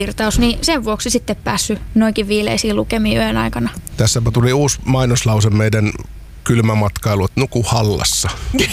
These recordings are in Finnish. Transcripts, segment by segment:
virtaus, niin sen vuoksi sitten päässyt noinkin viileisiin lukemiin yön aikana. Tässäpä tuli uusi mainoslause meidän kylmämatkailu, että nuku hallassa.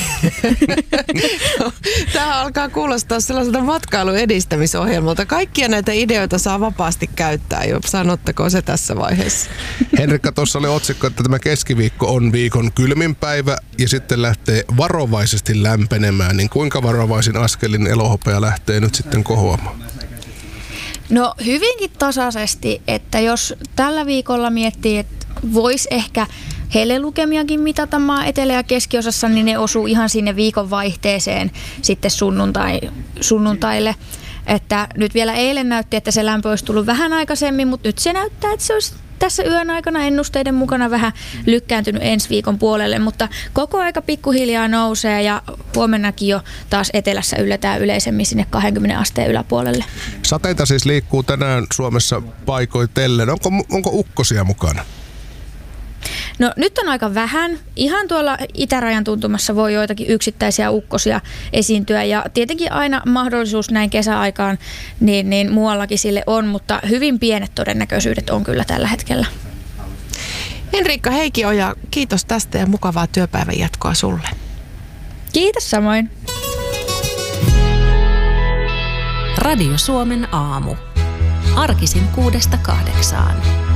Tämä alkaa kuulostaa sellaiselta matkailun edistämisohjelmalta. Kaikkia näitä ideoita saa vapaasti käyttää jo. Sanottakoon se tässä vaiheessa. Henrikka, tuossa oli otsikko, että tämä keskiviikko on viikon kylmin päivä ja sitten lähtee varovaisesti lämpenemään. Niin kuinka varovaisin askelin elohopea lähtee nyt sitten kohoamaan? No hyvinkin tasaisesti, että jos tällä viikolla miettii, että voisi ehkä helelukemiakin mitata maan etelä- ja keskiosassa, niin ne osuu ihan sinne viikon vaihteeseen sitten sunnuntaille. Että nyt vielä eilen näytti, että se lämpö olisi tullut vähän aikaisemmin, mutta nyt se näyttää, että se olisi tässä yön aikana ennusteiden mukana vähän lykkääntynyt ensi viikon puolelle, mutta koko aika pikkuhiljaa nousee ja huomennakin jo taas etelässä ylletään yleisemmin sinne 20 asteen yläpuolelle. Sateita siis liikkuu tänään Suomessa paikoitellen. Onko ukkosia mukana? No nyt on aika vähän. Ihan tuolla itärajan tuntumassa voi joitakin yksittäisiä ukkosia esiintyä ja tietenkin aina mahdollisuus näin kesäaikaan niin muuallakin sille on, mutta hyvin pienet todennäköisyydet on kyllä tällä hetkellä. Henrikka Heikioja, kiitos tästä ja mukavaa työpäivän jatkoa sulle. Kiitos samoin. Radio Suomen aamu. Arkisin 6–8.